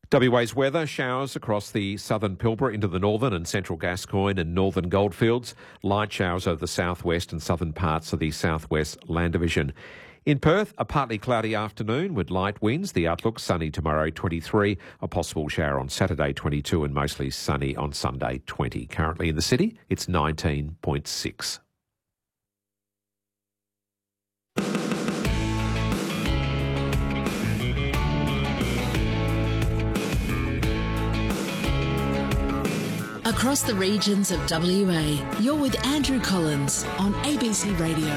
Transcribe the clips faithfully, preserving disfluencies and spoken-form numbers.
W A's weather, showers across the southern Pilbara into the northern and central Gascoyne and northern Goldfields. Light showers over the southwest and southern parts of the southwest land division. In Perth, a partly cloudy afternoon with light winds. The outlook sunny tomorrow, twenty-three. A possible shower on Saturday, twenty-two, and mostly sunny on Sunday, twenty. Currently in the city, it's nineteen point six. Across the regions of W A, you're with Andrew Collins on A B C Radio.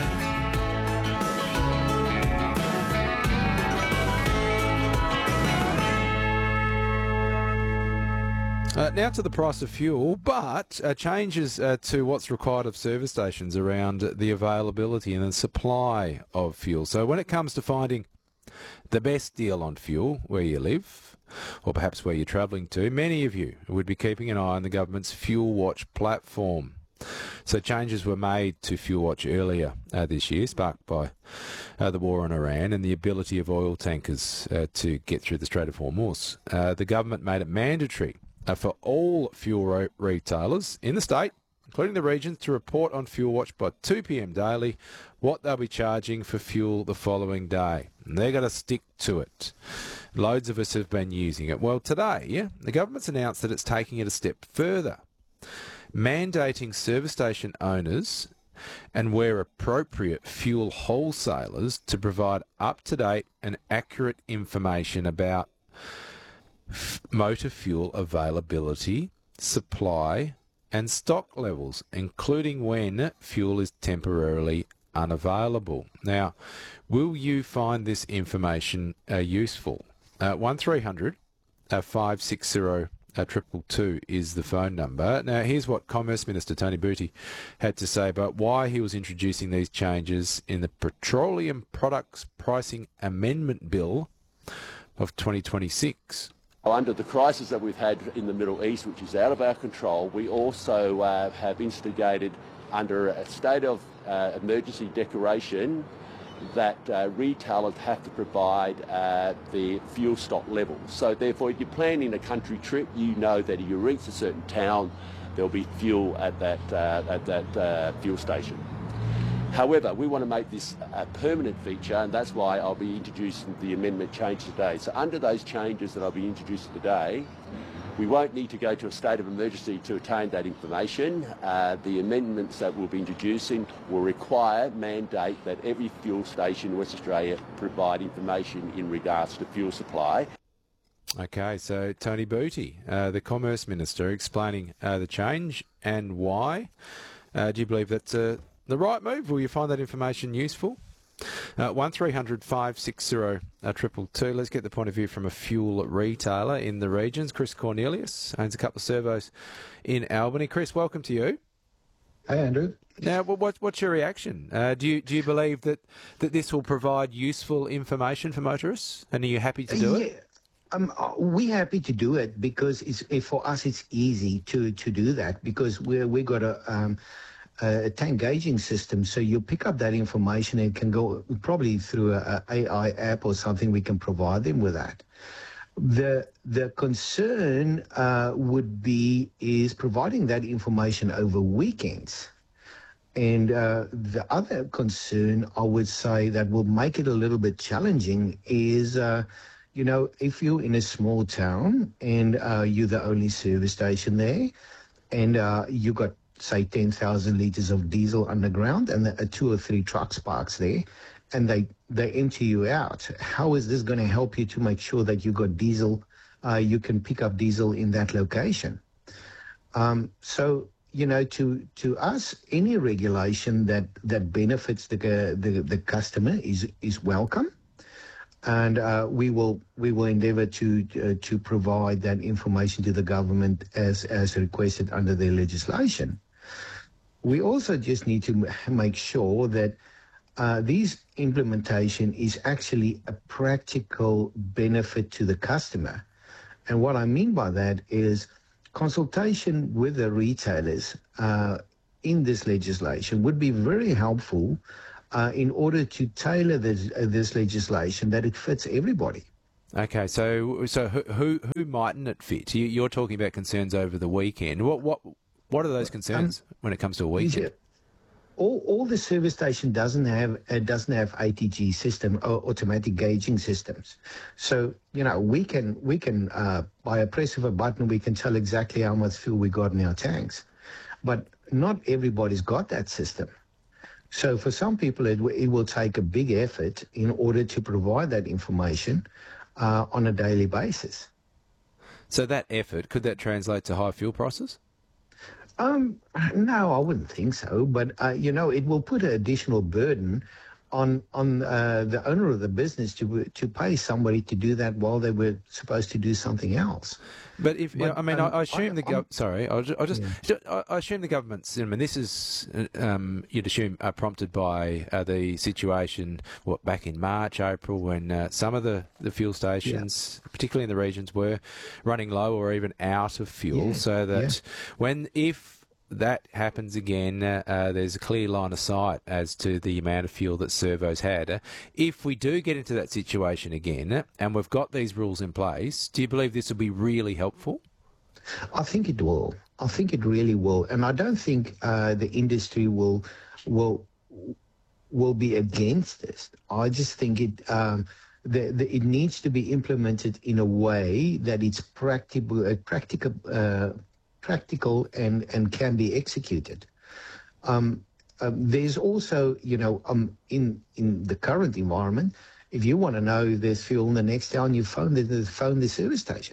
Uh, now to the price of fuel, but uh, changes uh, to what's required of service stations around the availability and the supply of fuel. So when it comes to finding the best deal on fuel where you live, or perhaps where you're travelling to, many of you would be keeping an eye on the government's Fuel Watch platform. So changes were made to Fuel Watch earlier uh, this year, sparked by uh, the war on Iran and the ability of oil tankers uh, to get through the Strait of Hormuz. Uh, the government made it mandatory uh, for all fuel re- retailers in the state, including the regions, to report on Fuel Watch by two p.m. daily what they'll be charging for fuel the following day. And they're going to stick to it. Loads of us have been using it. Well, today, yeah, the government's announced that it's taking it a step further, mandating service station owners and, where appropriate, fuel wholesalers to provide up-to-date and accurate information about f- motor fuel availability, supply and stock levels, including when fuel is temporarily unavailable. Now, will you find this information uh, useful? Uh, one three hundred five six zero triple two is the phone number. Now, here's what Commerce Minister Tony Butty had to say about why he was introducing these changes in the Petroleum Products Pricing Amendment Bill of twenty twenty-six. Under the crisis that we've had in the Middle East, which is out of our control, we also uh, have instigated under a state of uh, emergency declaration that uh, retailers have to provide uh, the fuel stock levels. So therefore, if you're planning a country trip, you know that if you reach a certain town, there'll be fuel at that, uh, at that uh, fuel station. However, we want to make this a permanent feature, and that's why I'll be introducing the amendment change today. So under those changes that I'll be introducing today, we won't need to go to a state of emergency to attain that information. Uh, the amendments that we'll be introducing will require, mandate that every fuel station in West Australia provide information in regards to fuel supply. Okay, so Tony Butty, uh, the Commerce Minister, explaining uh, the change and why. Uh, do you believe that's uh, the right move? Will you find that information useful? Uh, one three hundred five six zero triple two. Let's get the point of view from a fuel retailer in the regions. Chris Cornelius owns a couple of servos in Albany. Chris, welcome to you. Hey, Andrew. Now, what, what's your reaction? Uh, do you do you believe that, that this will provide useful information for motorists? And are you happy to do yeah. it? Um, we're happy to do it because it's for us it's easy to, to do that because we're we got a um, a tank gauging system, so you pick up that information and can go probably through a, a AI app or something. We can provide them with that. The the concern uh, would be is providing that information over weekends. And uh, the other concern I would say that will make it a little bit challenging is, uh, you know, if you're in a small town and uh, you're the only service station there and uh, you got say ten thousand litres of diesel underground and the, uh, two or three trucks parks there and they, they empty you out. How is this going to help you to make sure that you got diesel, uh, you can pick up diesel in that location? Um, so, you know, to to us, any regulation that, that benefits the, the the customer is is welcome. And uh, we will we will endeavour to uh, to provide that information to the government as as requested under their legislation. We also just need to make sure that uh, this implementation is actually a practical benefit to the customer. And what I mean by that is consultation with the retailers uh, in this legislation would be very helpful uh, in order to tailor this, uh, this legislation that it fits everybody. Okay, so so who who, who mightn't it fit? You, you're talking about concerns over the weekend. What what what are those concerns um, when it comes to a weekend? Yeah. All, all the service station doesn't have uh, doesn't have A T G system or automatic gauging systems. So you know we can we can uh, by a press of a button we can tell exactly how much fuel we got in our tanks, but not everybody's got that system. So for some people it, w- it will take a big effort in order to provide that information uh, on a daily basis. So that effort, could that translate to high fuel prices? Um, no, I wouldn't think so. But, uh, you know, it will put an additional burden on on uh, the owner of the business to to pay somebody to do that while they were supposed to do something else. But if But, I mean, um, I, I assume I- the gov- sorry, I'll just, I'll just Yeah. I I assume the government's. I mean, this is um, you'd assume uh, prompted by uh, the situation what back in March, April, when uh, some of the, the fuel stations, particularly in the regions, were running low or even out of fuel. Yeah, So that yeah. when if that happens again, uh, uh, there's a clear line of sight as to the amount of fuel that servos had. Uh, if we do get into that situation again, uh, and we've got these rules in place, do you believe this will be really helpful? I think it will. I think it really will, and I don't think uh, the industry will will will be against this. I just think it um, the, the, it needs to be implemented in a way that it's practical, uh, practical, uh, practical, and and can be executed. Um, um, there's also, you know, um, in in the current environment, if you want to know if there's fuel in the next town, you phone the phone the service station.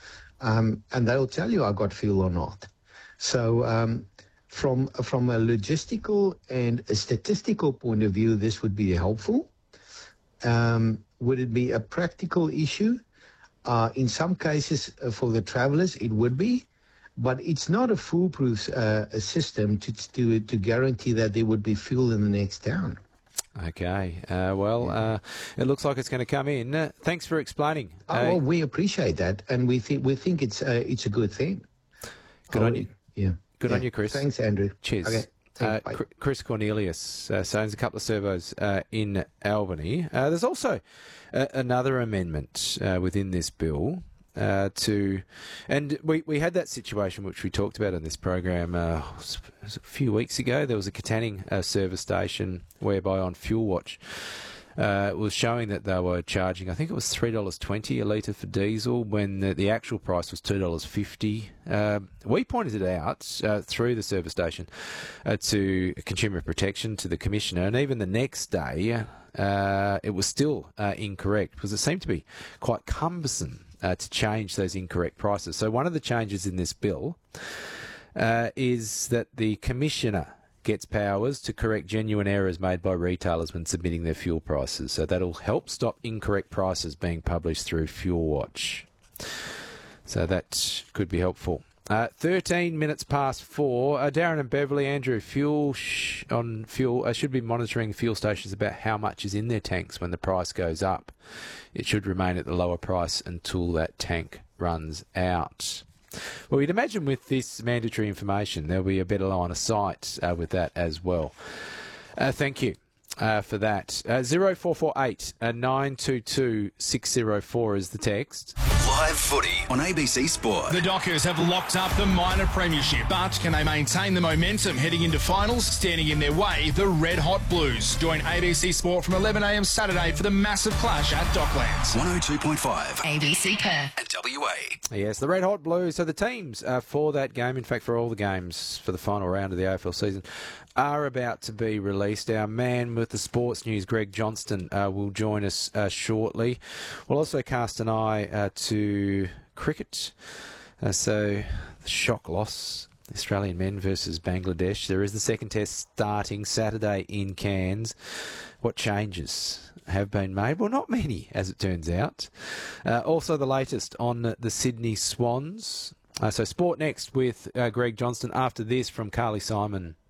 Um, and they'll tell you I got fuel or not. So um, from from a logistical and a statistical point of view, this would be helpful. Um, would it be a practical issue? Uh, in some cases, uh, for the travelers, it would be, but it's not a foolproof uh, a system to, to to guarantee that there would be fuel in the next town. Okay. Uh, well, uh, it looks like it's going to come in. Uh, thanks for explaining. Oh, Uh, well, we appreciate that, and we think we think it's uh, it's a good thing. Good Oh, on you. Yeah. Good Yeah. on you, Chris. Thanks, Andrew. Cheers. Okay. Uh, Thanks, bye. Chr- Chris Cornelius uh, so owns a couple of servos uh, in Albany. Uh, there's also uh, another amendment uh, within this bill uh, to, and we, we had that situation which we talked about in this program uh, a few weeks ago. There was a Katanning uh, service station whereby on Fuel Watch Uh, it was showing that they were charging, I think it was three dollars twenty a litre for diesel when the, the actual price was two dollars fifty. Uh, we pointed it out uh, through the service station uh, to Consumer Protection, to the Commissioner, and even the next day uh, it was still uh, incorrect because it seemed to be quite cumbersome uh, to change those incorrect prices. So one of the changes in this bill uh, is that the Commissioner gets powers to correct genuine errors made by retailers when submitting their fuel prices. So that'll help stop incorrect prices being published through Fuel Watch. So that could be helpful. Uh, thirteen minutes past four. Uh, Darren and Beverly, Andrew, fuel sh- on fuel uh, should be monitoring fuel stations about how much is in their tanks when the price goes up. It should remain at the lower price until that tank runs out. Well, you'd imagine with this mandatory information, there'll be a better line of sight uh, with that as well. Uh, thank you uh, for that. Uh, zero four four eight nine two two six zero four is the text. Live footy on A B C Sport. The Dockers have locked up the minor premiership, but can they maintain the momentum heading into finals? Standing in their way, the Red Hot Blues. Join A B C Sport from eleven a m Saturday for the massive clash at Docklands. one oh two point five A B C Perth. and W A. Yes, the Red Hot Blues. So the teams uh, for that game, in fact for all the games for the final round of the A F L season, are about to be released. Our man with the sports news, Greg Johnston, uh, will join us uh, shortly. We'll also cast an eye uh, to cricket. Uh, so the shock loss, Australian men versus Bangladesh. There is the second test starting Saturday in Cairns. What changes have been made? Well, not many, as it turns out. Uh, also the latest on the Sydney Swans. Uh, so sport next with uh, Greg Johnston. After this from Carly Simon.